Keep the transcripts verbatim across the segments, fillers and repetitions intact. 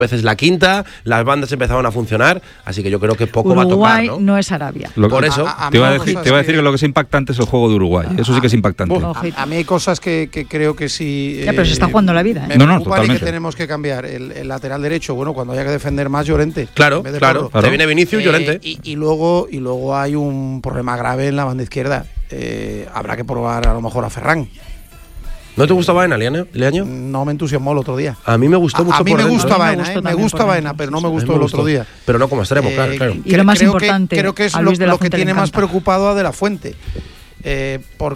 veces la quinta, las bandas empezaron a funcionar, así que yo creo que poco Uruguay va a tocar, ¿no? no es Arabia. Lo, Por eso a, a te iba a decir, te iba a decir que... que lo que es impactante es el juego de Uruguay. Eso sí que es impactante. A, a, a mí hay cosas que, que creo que sí. Ya, pero se está jugando la vida, ¿eh? Me no, no, totalmente. Y que tenemos que cambiar el, el lateral derecho. Bueno, cuando haya que defender más, Llorente. Claro, de claro. Te viene Vinicius, eh, Llorente. Y, y luego y luego hay un problema grave en la banda izquierda. Eh, habrá que probar a lo mejor a Ferran. ¿No te gustaba Baena, Leaño? No me entusiasmó el otro día. A mí me gustó a, mucho. A mí por me dentro, gusta ¿eh? Baena, me, eh, me gusta Baena, pero no me gustó me el otro día. Pero no como extremo, eh, claro, claro. Y lo más creo importante, que, creo que es lo, lo que tiene más preocupado a De La Fuente. Eh,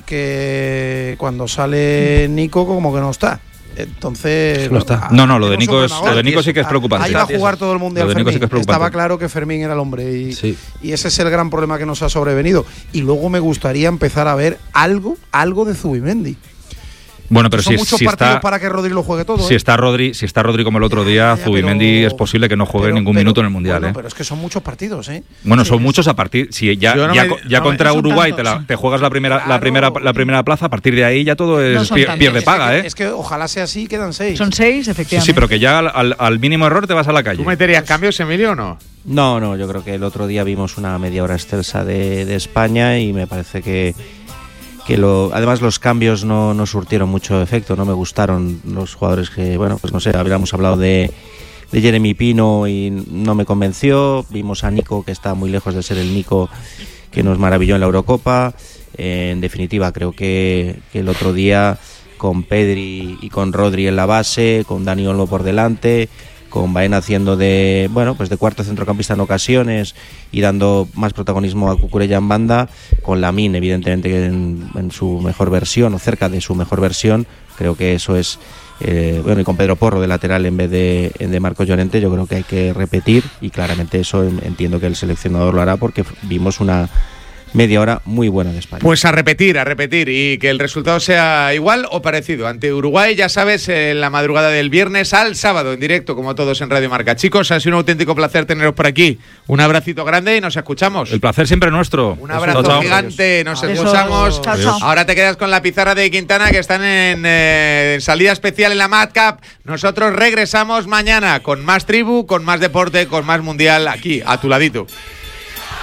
porque cuando sale Nico como que no está. Entonces no está. No, no, lo de Nico es lo de Nico sí que es preocupante. Ahí va a jugar todo el mundial Fermín. Sí que Estaba claro que Fermín era el hombre y, sí. y ese es el gran problema que nos ha sobrevenido. Y luego me gustaría empezar a ver algo, algo de Zubimendi. Bueno, pero son si, muchos si partidos está, para que Rodri lo juegue todo. Si ¿eh? está Rodri, si está Rodri como el otro día, ya, ya, Zubimendi pero, es posible que no juegue pero, ningún pero, minuto en el mundial. Bueno, ¿eh? pero es que son muchos partidos, ¿eh? Bueno, sí, son es. muchos a partir. Si ya, no ya, me, ya no contra me, Uruguay tantos, te, la, te juegas la primera, claro. la primera, la primera plaza. A partir de ahí ya todo es no pier, pierde es paga, que, ¿eh? Es que ojalá sea así, quedan seis. Son seis, efectivamente. Sí, sí, pero que ya al, al, al mínimo error te vas a la calle. ¿Tú meterías cambios, Emilio, o no? No, no. Yo creo que el otro día vimos una media hora excelsa de, de España y me parece que que lo, además los cambios no, no surtieron mucho efecto, no me gustaron los jugadores que, bueno, pues no sé, habíamos hablado de, de Jeremy Pino y no me convenció, vimos a Nico que está muy lejos de ser el Nico que nos maravilló en la Eurocopa, eh, en definitiva creo que, que el otro día con Pedri y con Rodri en la base, con Dani Olmo por delante, con Baena haciendo de, bueno, pues de cuarto centrocampista en ocasiones y dando más protagonismo a Cucurella en banda, con Lamine evidentemente en, en su mejor versión o cerca de su mejor versión, creo que eso es, eh, bueno, y con Pedro Porro de lateral en vez de, de Marcos Llorente, yo creo que hay que repetir y claramente eso entiendo que el seleccionador lo hará porque vimos una media hora muy buena de España. Pues a repetir, a repetir y que el resultado sea igual o parecido. Ante Uruguay, ya sabes, en la madrugada del viernes al sábado, en directo, como todos en Radio Marca. Chicos, ha sido un auténtico placer teneros por aquí. Un abracito grande y nos escuchamos. El placer siempre nuestro. Un abrazo chao, chao. gigante, nos Adiós. escuchamos. Chao, chao. Ahora te quedas con la pizarra de Quintana, que están en, eh, en salida especial en la Madcap. Nosotros regresamos mañana con más tribu, con más deporte, con más mundial, aquí, a tu ladito.